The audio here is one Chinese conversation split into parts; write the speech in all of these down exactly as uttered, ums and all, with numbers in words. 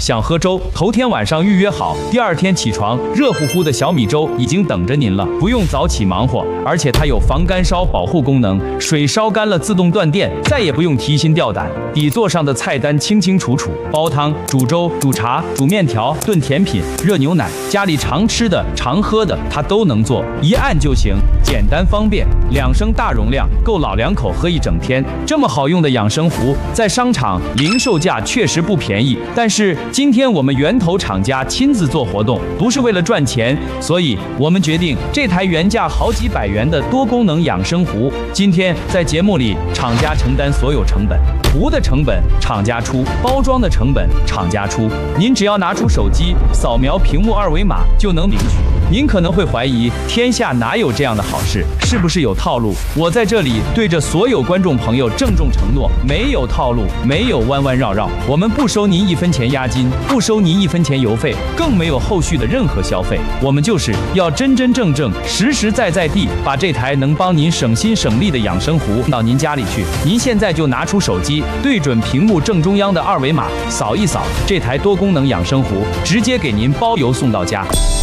想喝粥，头天晚上预约好，第二天起床，热乎乎的小米粥已经等着您了，不用早起忙活，而且它有防干烧保护功能，水烧干了自动断电，再也不用提心吊胆。底座上的菜单清清楚楚，煲汤、煮粥、煮茶、煮面条、炖甜品、热牛奶，家里常吃的、常喝的，它都能做，一按就行，简单方便。两升大容量，够老两口喝一整天。这么好用的养生壶，在商场零售价确实不便宜，但是今天我们源头厂家亲自做活动，不是为了赚钱，所以我们决定这台原价好几百元的多功能养生壶，今天在节目里厂家承担所有成本，壶的成本厂家出，包装的成本厂家出，您只要拿出手机扫描屏幕二维码就能领取。您可能会怀疑，天下哪有这样的好事？是不是有套路？我在这里对着所有观众朋友郑重承诺，没有套路，没有弯弯绕绕，我们不收您一分钱押金，不收您一分钱邮费，更没有后续的任何消费。我们就是要真真正正、实实在在地把这台能帮您省心省力的养生壶到您家里去。您现在就拿出手机，对准屏幕正中央的二维码，扫一扫，这台多功能养生壶直接给您包邮送到家。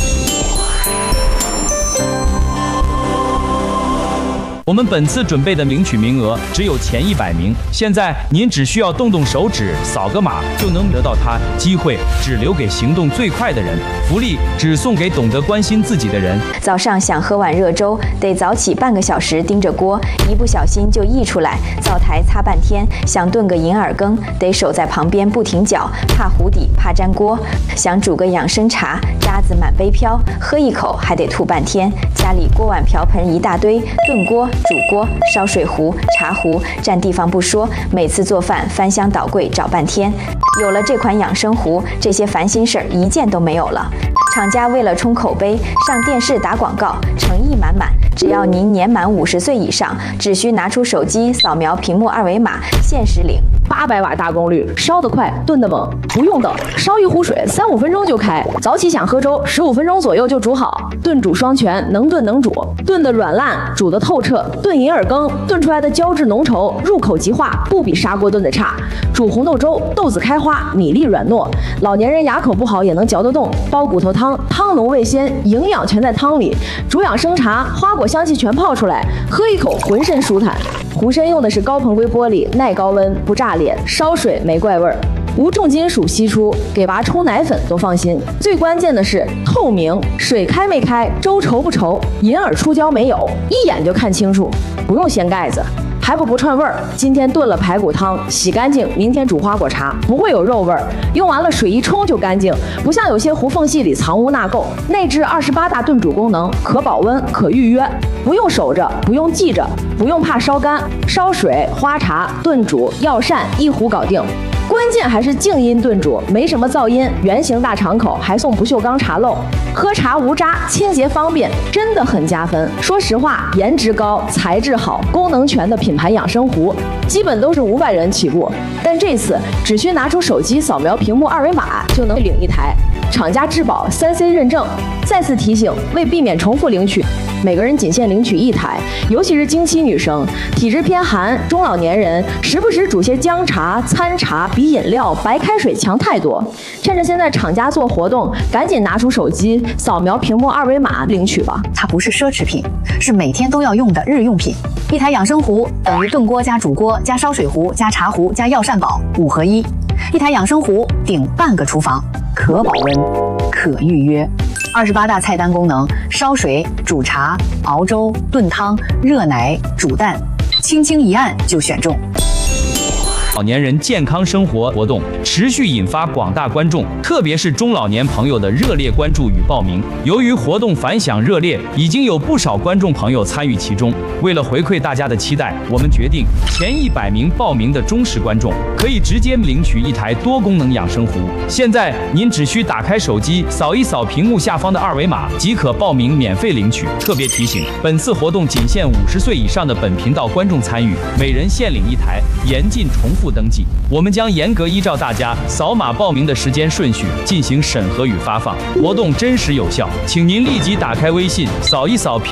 我们本次准备的领取名额只有前一百名，现在您只需要动动手指，扫个码就能得到它，机会只留给行动最快的人，福利只送给懂得关心自己的人。 早上想喝碗热粥，得早起半个小时盯着锅，一不小心就溢出来，灶台擦半天；想炖个银耳羹，得守在旁边不停搅，怕糊底，怕粘锅；想煮个养生茶，渣子满杯飘，喝一口还得吐半天。家里锅碗瓢盆一大堆，炖锅、煮锅、烧水壶、茶壶，占地方不说，每次做饭翻箱倒柜找半天。有了这款养生壶，这些烦心事儿一件都没有了。厂家为了冲口碑，上电视打广告，诚意满满。只要您年满五十岁以上，只需拿出手机扫描屏幕二维码，限时领。 八百瓦大功率，烧得快，炖得猛，不用等，烧一壶水三五分钟就开。早起想喝粥，十五分钟左右就煮好。炖煮双全，能炖能煮，炖得软烂，煮得透彻。炖银耳羹，炖出来的胶质浓稠，入口即化，不比砂锅炖的差。煮红豆粥，豆子开花，米粒软糯，老年人牙口不好也能嚼得动。煲骨头汤，汤浓味鲜，营养全在汤里。煮养生茶，花果香气全泡出来，喝一口浑身舒坦。壶身用的是高硼硅玻璃，耐高温，不炸裂，烧水没怪味儿，无重金属析出，给娃冲奶粉都放心。最关键的是透明，水开没开，粥稠不稠，银耳出胶没有，一眼就看清楚，不用掀盖子。还不不串味儿，今天炖了排骨汤，洗干净，明天煮花果茶，不会有肉味儿。用完了水一冲就干净，不像有些壶缝隙里藏污纳垢。内置二十八大炖煮功能，可保温，可预约，不用守着，不用记着，不用怕烧干，烧水、花茶、炖煮、药膳一壶搞定。关键还是静音炖煮，没什么噪音，圆形大敞口，还送不锈钢茶漏，喝茶无渣，清洁方便，真的很加分。说实话，颜值高、材质好、功能全的品牌养生壶，基本都是五百元起步，但这次只需拿出手机扫描屏幕二维码就能领一台，厂家质保三 C 认证。再次提醒，为避免重复领取，每个人仅限领取一台，尤其是经期女生、体质偏寒、中老年人，时不时煮些姜茶、参茶比饮料、白开水强太多。趁着现在厂家做活动，赶紧拿出手机扫描屏幕二维码领取吧。 它不是奢侈品，是每天都要用的日用品。一台养生壶等于炖锅加煮锅加烧水壶加茶壶加药膳宝五合一。一台养生壶顶半个厨房，可保温，可预约。二十八大菜单功能：烧水、煮茶、熬粥、炖汤、热奶、煮蛋，轻轻一按就选中。 老年人健康生活活动持续引发广大观众，特别是中老年朋友的热烈关注与报名。由于活动反响热烈，已经有不少观众朋友参与其中。为了回馈大家的期待，我们决定前一百名报名的忠实观众可以直接领取一台多功能养生壶。现在您只需打开手机，扫一扫屏幕下方的二维码，即可报名免费领取。特别提醒，本次活动仅限五十岁以上的本频道观众参与，每人限领一台，严禁重复登记。我们将严格依照大家扫码报名的时间顺序进行审核与发放，活动真实有效，请您立即打开微信，扫一扫屏